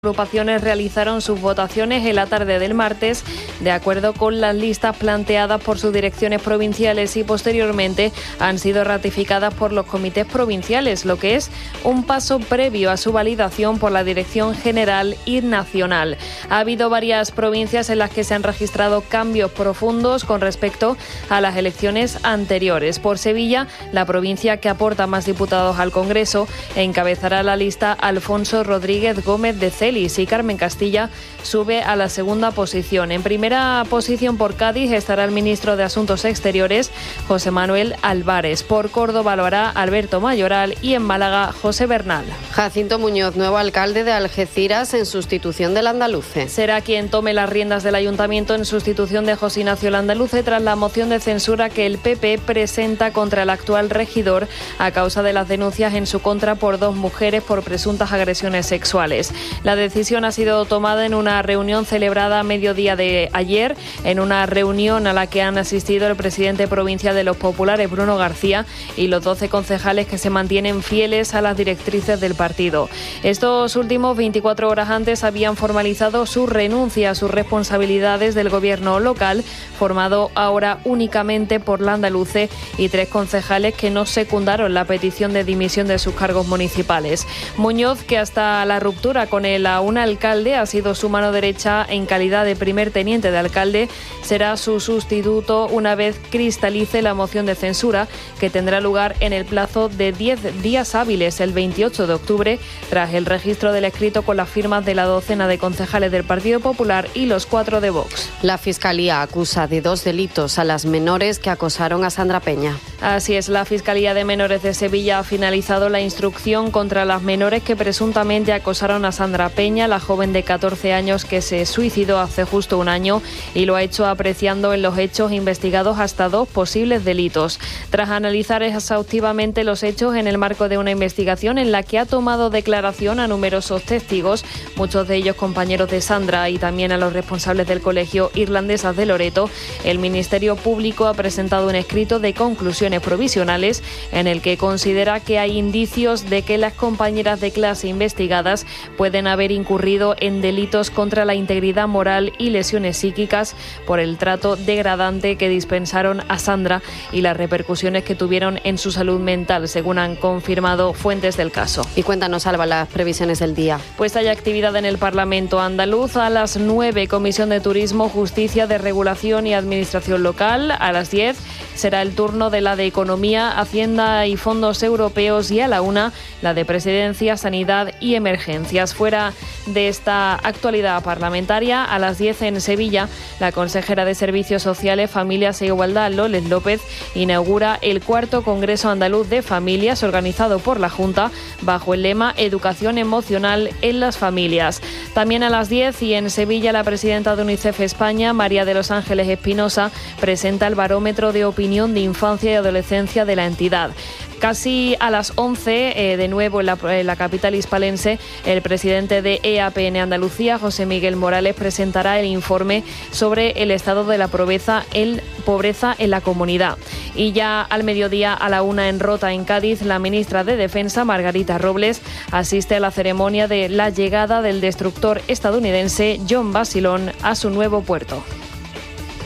Agrupaciones realizaron sus votaciones en la tarde del martes, de acuerdo con las listas planteadas por sus direcciones provinciales y posteriormente han sido ratificadas por los comités provinciales, lo que es un paso previo a su validación por la Dirección General y Nacional. Ha habido varias provincias en las que se han registrado cambios profundos con respecto a las elecciones anteriores. Por Sevilla, la provincia que aporta más diputados al Congreso, encabezará la lista Alfonso Rodríguez Gómez de Celis, y Carmen Castilla sube a la segunda posición. En primera posición por Cádiz estará el ministro de Asuntos Exteriores, José Manuel Álvarez. Por Córdoba lo hará Alberto Mayoral y en Málaga, José Bernal. Jacinto Muñoz, nuevo alcalde de Algeciras en sustitución del andaluce. Será quien tome las riendas del ayuntamiento en sustitución de José Ignacio Landaluce tras la moción de censura que el PP presenta contra el actual regidor a causa de las denuncias en su contra por dos mujeres por presuntas agresiones sexuales. La decisión ha sido tomada en una reunión celebrada a mediodía de ayer, en una reunión a la que han asistido el presidente provincial de los Populares, Bruno García, y los 12 concejales que se mantienen fieles a las directrices del partido. Estos últimos 24 horas antes habían formalizado su renuncia a sus responsabilidades del gobierno local, formado ahora únicamente por Landaluce y 3 concejales que no secundaron la petición de dimisión de sus cargos municipales. Muñoz, que hasta la ruptura con el aún alcalde ha sido su mano derecha en calidad de primer teniente de alcalde, será su sustituto una vez cristalice la moción de censura, que tendrá lugar en el plazo de 10 días hábiles, el 28 de octubre, tras el registro del escrito con las firmas de la docena de concejales del Partido Popular y los 4 de Vox. La Fiscalía acusa de 2 delitos a las menores que acosaron a Sandra Peña. Así es, la Fiscalía de Menores de Sevilla ha finalizado la instrucción contra las menores que presuntamente acosaron a Sandra Peña, la joven de 14 años que se suicidó hace justo un año, y lo ha hecho apreciando en los hechos investigados hasta 2 posibles delitos. Tras analizar exhaustivamente los hechos en el marco de una investigación en la que ha tomado declaración a numerosos testigos, muchos de ellos compañeros de Sandra, y también a los responsables del colegio Irlandesas de Loreto, el Ministerio Público ha presentado un escrito de conclusiones provisionales en el que considera que hay indicios de que las compañeras de clase investigadas pueden haber incurrido en delitos contra la integridad moral y lesiones psíquicas por el trato degradante que dispensaron a Sandra y las repercusiones que tuvieron en su salud mental, según han confirmado fuentes del caso. Y cuéntanos, Alba, las previsiones del día. Pues hay actividad en el Parlamento andaluz. A las 9, Comisión de Turismo, Justicia, de Regulación y Administración Local. A las 10 será el turno de la de Economía, Hacienda y Fondos Europeos, y a la 1 la de Presidencia, Sanidad y Emergencias. Fuera de esta actualidad parlamentaria, a las 10 en Sevilla, la consejera de Servicios Sociales, Familias e Igualdad, Loles López, inaugura el 4º Congreso Andaluz de Familias, organizado por la Junta bajo el lema Educación emocional en las familias. También a las 10 y en Sevilla, la presidenta de UNICEF España, María de los Ángeles Espinosa, presenta el barómetro de opinión de infancia y adolescencia de la entidad. Casi a las 11, de nuevo en la capital hispalense, el presidente de EAPN Andalucía, José Miguel Morales, presentará el informe sobre el estado de la pobreza en la comunidad. Y ya al mediodía, a la 1 en Rota, en Cádiz, la ministra de Defensa, Margarita Robles, asiste a la ceremonia de la llegada del destructor estadounidense John Basilón a su nuevo puerto.